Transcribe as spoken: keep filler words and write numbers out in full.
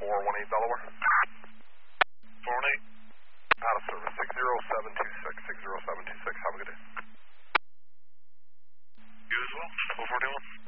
four one eight Delaware. four one eight. Out of service, six zero seven two six, six zero seven two six, have a good day. You as well, four forty-one.